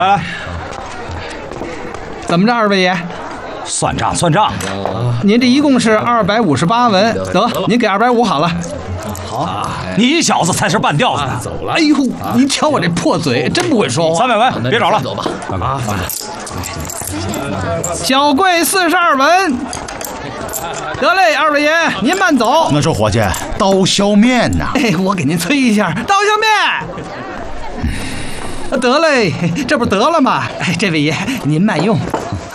来， 怎么着，二位爷？ 算账算账。 您这一共是258文，得，您给250好了。 好，你小子才是半吊子呢。 走了。 哎呦，您瞧我这破嘴，真不会说话。 300文，别找了， 走吧。 麻烦。 小贵42文。得嘞，二位爷，您慢走。 我说伙计，刀削面呐！ 哎，我给您催一下，刀削面。得嘞，这不得了吗？哎，这位爷您慢用。